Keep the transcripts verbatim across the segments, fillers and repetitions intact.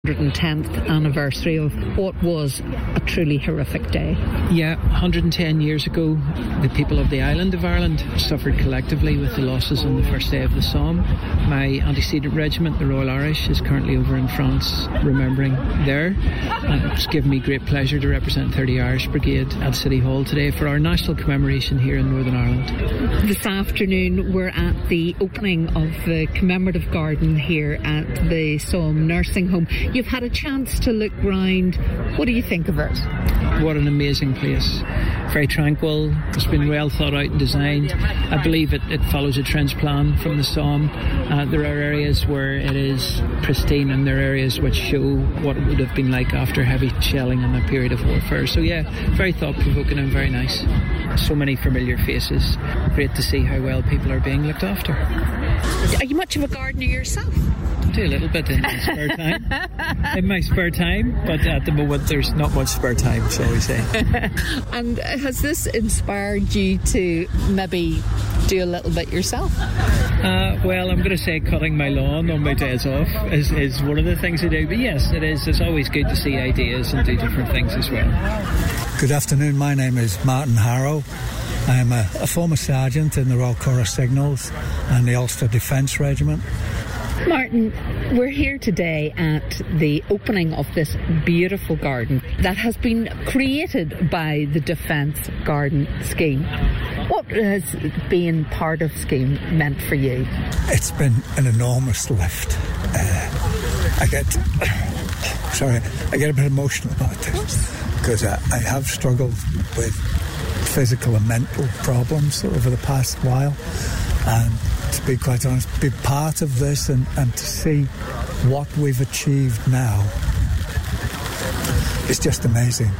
one hundred tenth anniversary of what was a truly horrific day. Yeah, one hundred ten years ago, the people of the island of Ireland suffered collectively with the losses on the first day of the Somme. My antecedent regiment, the Royal Irish, is currently over in France remembering there. And it's given me great pleasure to represent thirty Irish Brigade at City Hall today for our national commemoration here in Northern Ireland. This afternoon we're at the opening of the commemorative garden here at the Somme Nursing Home. You've had a chance to look round. What do you think of it? What an amazing place. Very tranquil. It's been well thought out and designed. I believe it, it follows a trench plan from the Somme. Uh, there are areas where it is pristine and there are areas which show what it would have been like after heavy shelling and a period of warfare. So yeah, very thought-provoking and very nice. So many familiar faces. Great to see how well people are being looked after. Are you much of a gardener yourself? I do a little bit in my spare time. In my spare time, but at the moment there's not much spare time, shall we say. And has this inspired you to maybe do a little bit yourself? Uh, well, I'm going to say cutting my lawn on my days off is, is one of the things I do. But yes, it is. It's always good to see ideas and do different things as well. Good afternoon. My name is Martin Harrow. I am a, a former sergeant in the Royal Corps of Signals and the Ulster Defence Regiment. Martin, we're here today at the opening of this beautiful garden that has been created by the Defence Garden Scheme. What has being part of scheme meant for you? It's been an enormous lift. Uh, I get, sorry, I get a bit emotional about this because I, I have struggled with physical and mental problems over the past while, and to be quite honest, be part of this and, and to see what we've achieved now is just amazing.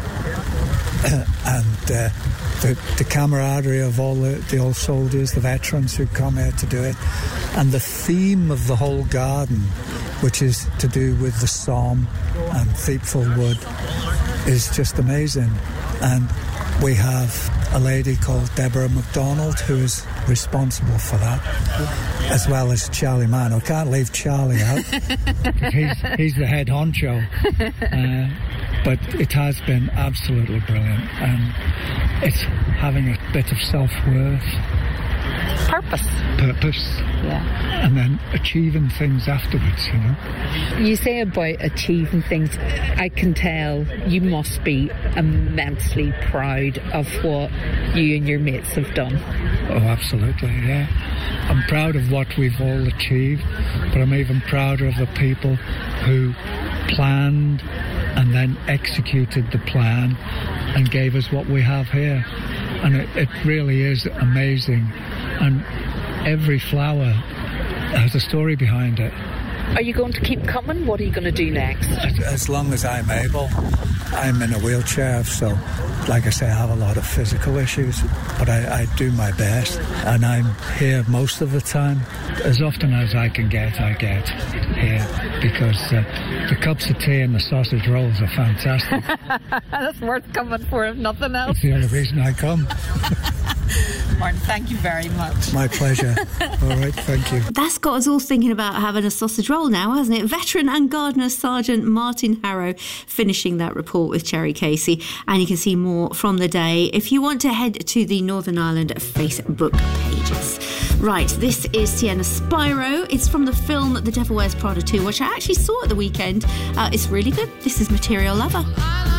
and uh, the, the camaraderie of all the, the old soldiers, the veterans who come here to do it, and the theme of the whole garden, which is to do with the Somme and Thiepval Wood, is just amazing. And we have a lady called Deborah MacDonald who is responsible for that, as well as Charlie Mann. I can't leave Charlie out. he's, he's the head honcho. Uh, but it has been absolutely brilliant, and it's having a bit of self-worth. Purpose. Purpose. Yeah. And then achieving things afterwards, you know. You say about achieving things, I can tell you must be immensely proud of what you and your mates have done. Oh, absolutely, yeah. I'm proud of what we've all achieved, but I'm even prouder of the people who planned and then executed the plan and gave us what we have here. And it, it really is amazing. And every flower has a story behind it. Are you going to keep coming? What are you going to do next? As, as long as I'm able. I'm in a wheelchair, so like I say, I have a lot of physical issues, but I, I do my best, and I'm here most of the time. As often as I can get, I get here, because uh, the cups of tea and the sausage rolls are fantastic. That's worth coming for, if nothing else. It's the only reason I come. Martin, thank you very much. My pleasure. All right, thank you. That's got us all thinking about having a sausage roll now, hasn't it? Veteran and Gardener Sergeant Martin Harrow finishing that report with Cherry Casey. And you can see more from the day if you want to head to the Northern Ireland Facebook pages. Right, this is Sienna Spiro. It's from the film The Devil Wears Prada two, which I actually saw at the weekend. Uh, it's really good. This is Material Lover.